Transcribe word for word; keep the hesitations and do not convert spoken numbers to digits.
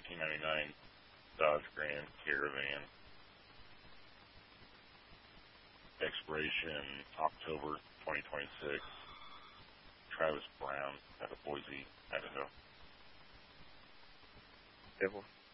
nineteen ninety-nine Dodge Grand Caravan. Expiration October twenty twenty-six. Travis Brown out of Boise, Idaho. Devil.